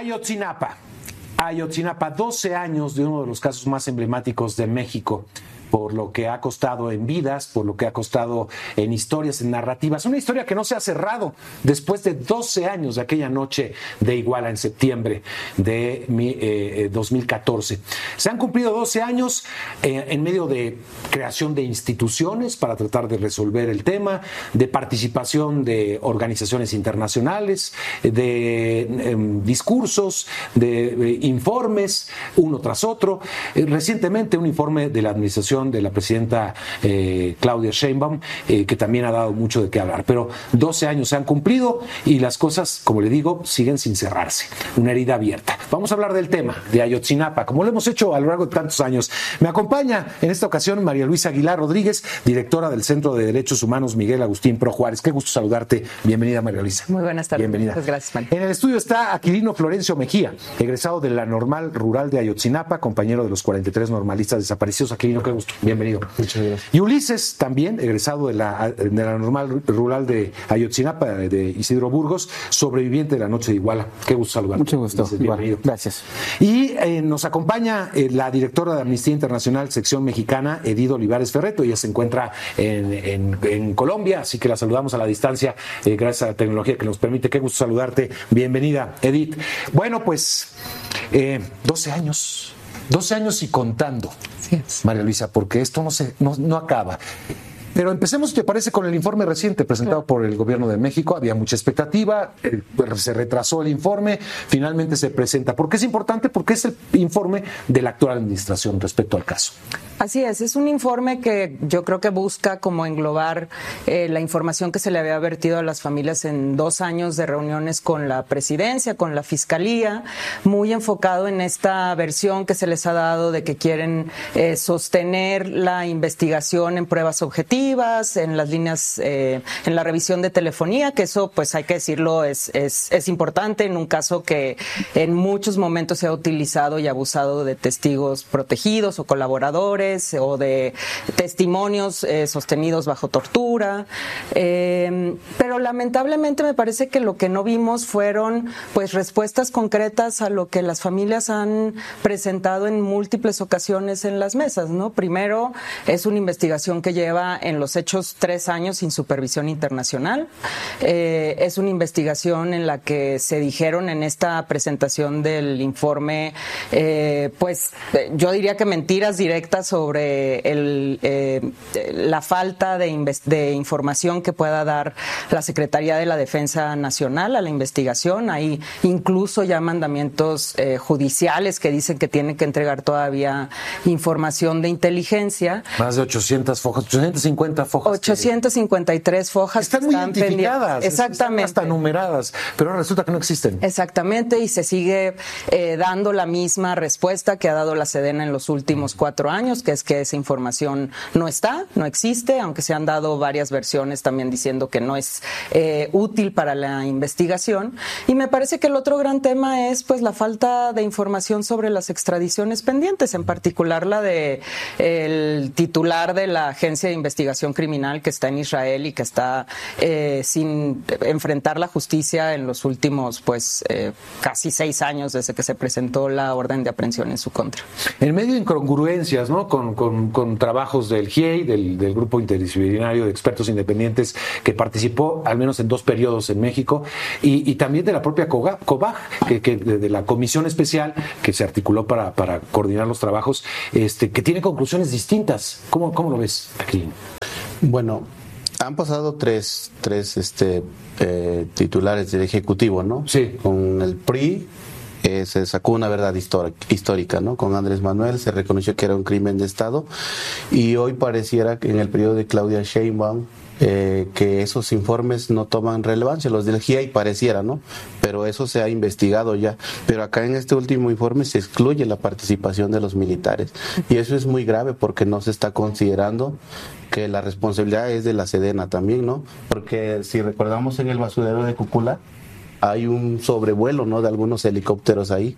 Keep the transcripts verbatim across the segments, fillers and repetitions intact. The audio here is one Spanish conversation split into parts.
Ayotzinapa. Ayotzinapa, doce años de uno de los casos más emblemáticos de México, por lo que ha costado en vidas, por lo que ha costado en historias, en narrativas. Una historia que no se ha cerrado después de doce años de aquella noche de Iguala en septiembre de eh, dos mil catorce. Se han cumplido doce años eh, en medio de creación de instituciones para tratar de resolver el tema, de participación de organizaciones internacionales, de eh, discursos, de eh, informes, uno tras otro. Eh, recientemente un informe de la administración de la presidenta eh, Claudia Sheinbaum, eh, que también ha dado mucho de qué hablar. Pero doce años se han cumplido y las cosas, como le digo, siguen sin cerrarse. Una herida abierta. Vamos a hablar del tema de Ayotzinapa, como lo hemos hecho a lo largo de tantos años. Me acompaña en esta ocasión María Luisa Aguilar Rodríguez, directora del Centro de Derechos Humanos Miguel Agustín Pro Juárez. Qué gusto saludarte. Bienvenida, María Luisa. Muy buenas tardes. Bienvenida. Muchas gracias, María. En el estudio está Aquilino Florencio Mejía, egresado de la Normal Rural de Ayotzinapa, compañero de los cuarenta y tres normalistas desaparecidos. Aquilino, qué gusto. Bienvenido. Muchas gracias. Y Ulises, también egresado de la, de la Normal Rural de Ayotzinapa, de Isidro Burgos, sobreviviente de la noche de Iguala. Qué gusto saludarte. Mucho gusto. Ulises, bienvenido. Gracias. Y eh, nos acompaña eh, la directora de Amnistía Internacional, sección mexicana, Edith Olivares Ferretto. Ella se encuentra en, en, en Colombia, así que la saludamos a la distancia, eh, gracias a la tecnología que nos permite. Qué gusto saludarte. Bienvenida, Edith. Bueno, pues, eh, doce años. doce años y contando, sí, María Luisa, porque esto no, se, no, no acaba. Pero empecemos, ¿te parece?, con el informe reciente presentado por el Gobierno de México. Había mucha expectativa, eh, se retrasó el informe, finalmente se presenta. ¿Por qué es importante? Porque es el informe de la actual administración respecto al caso. Así es, es un informe que yo creo que busca como englobar eh, la información que se le había vertido a las familias en dos años de reuniones con la presidencia, con la fiscalía, muy enfocado en esta versión que se les ha dado de que quieren eh, sostener la investigación en pruebas objetivas, en las líneas, eh, en la revisión de telefonía, que eso, pues hay que decirlo, es, es, es importante en un caso que en muchos momentos se ha utilizado y abusado de testigos protegidos o colaboradores, o de testimonios eh, sostenidos bajo tortura, eh, pero lamentablemente me parece que lo que no vimos fueron pues respuestas concretas a lo que las familias han presentado en múltiples ocasiones en las mesas, ¿no? Primero, es una investigación que lleva en los hechos tres años sin supervisión internacional, eh, es una investigación en la que se dijeron en esta presentación del informe, eh, pues yo diría que mentiras directas sobre el, eh, la falta de, de información que pueda dar la Secretaría de la Defensa Nacional a la investigación. Hay incluso ya mandamientos eh, judiciales que dicen que tienen que entregar todavía información de inteligencia. Más de ochocientas fojas, ochocientas cincuenta fojas. ochocientas cincuenta y tres fojas. Están muy están identificadas. Exactamente. Están hasta numeradas, pero resulta que no existen. Exactamente, y se sigue eh, dando la misma respuesta que ha dado la Sedena en los últimos cuatro años, que es que esa información no está, no existe, aunque se han dado varias versiones también diciendo que no es eh, útil para la investigación. Y me parece que el otro gran tema es pues la falta de información sobre las extradiciones pendientes, en particular la de el titular de la Agencia de Investigación Criminal que está en Israel y que está eh, sin enfrentar la justicia en los últimos pues eh, casi seis años desde que se presentó la orden de aprehensión en su contra. En medio de incongruencias, ¿no?, con, con, con trabajos del G I E I, del, del Grupo Interdisciplinario de Expertos Independientes, que participó al menos en dos periodos en México, y, y también de la propia COBAG, que, que de, de la Comisión Especial que se articuló para, para coordinar los trabajos, este, que tiene conclusiones distintas. ¿Cómo, cómo lo ves aquí? Bueno, han pasado tres, tres este, eh, titulares del Ejecutivo, ¿no? Sí. Con el P R I eh, se sacó una verdad histórica, ¿no? Con Andrés Manuel se reconoció que era un crimen de Estado, y hoy pareciera que en el periodo de Claudia Sheinbaum Eh, que esos informes no toman relevancia. Los del G I E I pareciera, ¿no? Pero eso se ha investigado ya. Pero acá en este último informe se excluye la participación de los militares. Y eso es muy grave porque no se está considerando que la responsabilidad es de la Sedena también, ¿no? Porque si recordamos en el basurero de Cúcula hay un sobrevuelo, ¿no?, de algunos helicópteros ahí.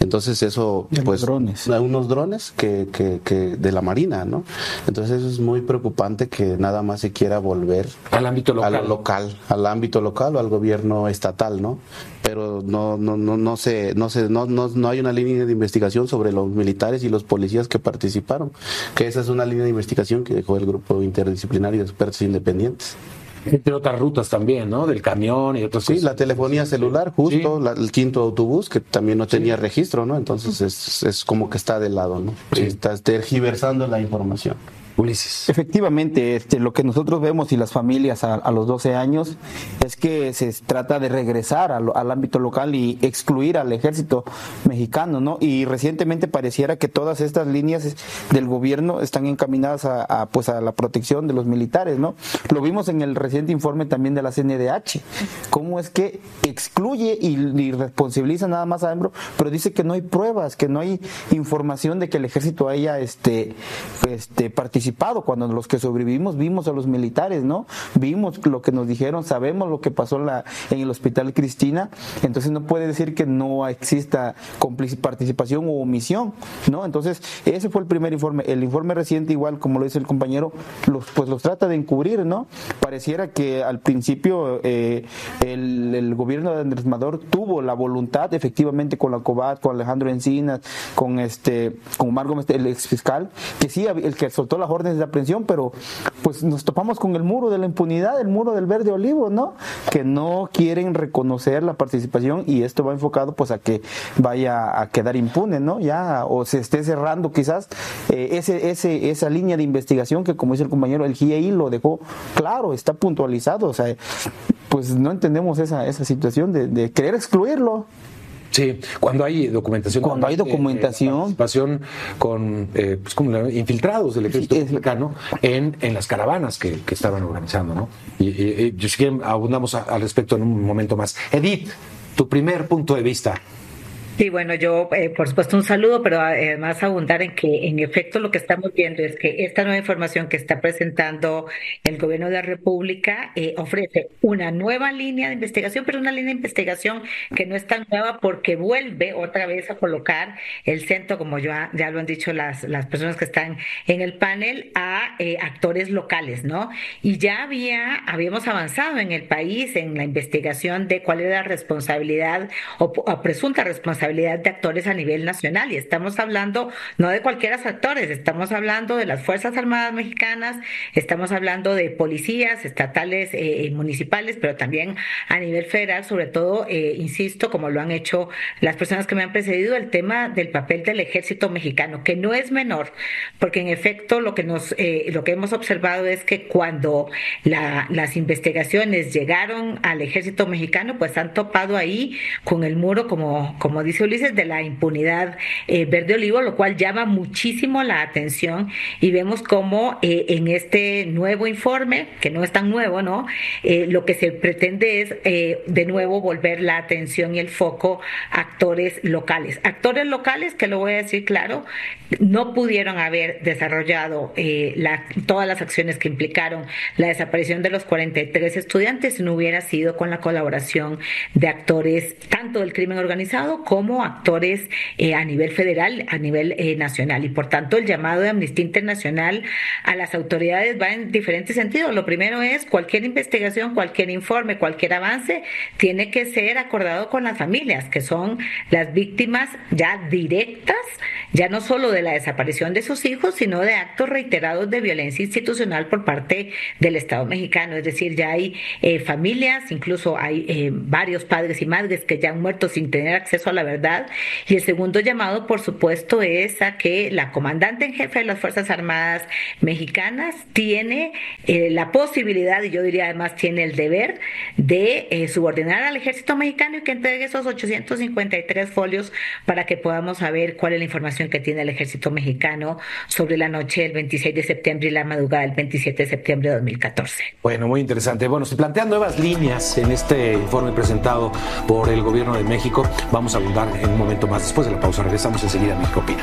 Entonces eso, de pues, drones. unos drones que, que, que de la Marina, ¿no? Entonces eso es muy preocupante que nada más se quiera volver al ámbito local, a lo local, al ámbito local o al gobierno estatal, ¿no? Pero no, no, no, no se, no se, no, no, no hay una línea de investigación sobre los militares y los policías que participaron, que esa es una línea de investigación que dejó el grupo interdisciplinario de expertos independientes. Entre otras rutas también, ¿no? Del camión y otras sí, cosas. Sí, la telefonía celular, justo, sí. la, el quinto autobús, que también no tenía sí. registro, ¿no? Entonces es, es como que está de lado, ¿no? Sí. Está tergiversando la información. Ulises. Efectivamente, este, lo que nosotros vemos y las familias a, a los doce años es que se trata de regresar a lo, al ámbito local y excluir al ejército mexicano, ¿no? Y recientemente pareciera que todas estas líneas del gobierno están encaminadas a, a, pues a la protección de los militares, ¿no? Lo vimos en el reciente informe también de la C N D H, cómo es que excluye y, y responsabiliza nada más a AMLO, pero dice que no hay pruebas, que no hay información de que el ejército haya este, este participado. Cuando los que sobrevivimos vimos a los militares, ¿no? Vimos lo que nos dijeron, sabemos lo que pasó en, la, en el Hospital Cristina, entonces no puede decir que no exista participación o omisión, ¿no? Entonces, ese fue el primer informe. El informe reciente, igual como lo dice el compañero, los, pues los trata de encubrir, ¿no? Pareciera que al principio eh, el, el gobierno de Andrés Manuel tuvo la voluntad, efectivamente, con la COBAT, con Alejandro Encinas, con este, con Margo, el ex fiscal, que sí, el que soltó la órdenes de aprehensión, pero pues nos topamos con el muro de la impunidad, el muro del verde olivo, ¿no? Que no quieren reconocer la participación y esto va enfocado pues a que vaya a quedar impune, ¿no? Ya, o se esté cerrando quizás eh, ese, ese, esa línea de investigación que, como dice el compañero, el G I E I lo dejó claro, está puntualizado, o sea, pues no entendemos esa, esa situación de, de querer excluirlo. Sí, cuando hay documentación. Cuando hay documentación. Eh, participación con eh, pues como infiltrados del ejército mexicano en, en las caravanas que, que estaban organizando, ¿no? Y, y, y yo sí que abundamos a, al respecto en un momento más. Edith, tu primer punto de vista. Sí, bueno, yo eh, por supuesto un saludo, pero además abundar en que en efecto lo que estamos viendo es que esta nueva información que está presentando el gobierno de la República eh, ofrece una nueva línea de investigación, pero una línea de investigación que no es tan nueva porque vuelve otra vez a colocar el centro, como ya, ya lo han dicho las, las personas que están en el panel, a eh, actores locales, ¿no? Y ya había, habíamos avanzado en el país en la investigación de cuál era la responsabilidad o, o presunta responsabilidad de actores a nivel nacional, y estamos hablando no de cualquiera actores, estamos hablando de las Fuerzas Armadas Mexicanas, estamos hablando de policías estatales, eh, municipales, pero también a nivel federal, sobre todo, eh, insisto, como lo han hecho las personas que me han precedido, el tema del papel del ejército mexicano, que no es menor, porque en efecto lo que nos, eh, lo que hemos observado es que cuando la, las investigaciones llegaron al ejército mexicano, pues han topado ahí con el muro, como, como dice Ulises, de la impunidad eh, verde olivo, lo cual llama muchísimo la atención, y vemos cómo eh, en este nuevo informe, que no es tan nuevo, ¿no? Eh, lo que se pretende es eh, de nuevo volver la atención y el foco a actores locales. Actores locales que, lo voy a decir claro, no pudieron haber desarrollado eh, la, todas las acciones que implicaron la desaparición de los cuarenta y tres estudiantes si no hubiera sido con la colaboración de actores tanto del crimen organizado como como actores eh, a nivel federal, a nivel eh, nacional, y por tanto el llamado de Amnistía Internacional a las autoridades va en diferentes sentidos. Lo primero es cualquier investigación, cualquier informe, cualquier avance tiene que ser acordado con las familias, que son las víctimas ya directas, ya no solo de la desaparición de sus hijos, sino de actos reiterados de violencia institucional por parte del Estado mexicano. Es decir, ya hay eh, familias, incluso hay eh, varios padres y madres que ya han muerto sin tener acceso a la verdad. Y el segundo llamado, por supuesto, es a que la comandante en jefe de las Fuerzas Armadas Mexicanas tiene eh, la posibilidad, y yo diría además tiene el deber, de eh, subordinar al ejército mexicano y que entregue esos ochocientos cincuenta y tres folios para que podamos saber cuál es la información que tiene el ejército mexicano sobre la noche del veintiséis de septiembre y la madrugada del veintisiete de septiembre de dos mil catorce. Bueno, muy interesante. Bueno, se plantean nuevas líneas en este informe presentado por el Gobierno de México. Vamos a abundar en un momento más. Después de la pausa regresamos enseguida a México Opina.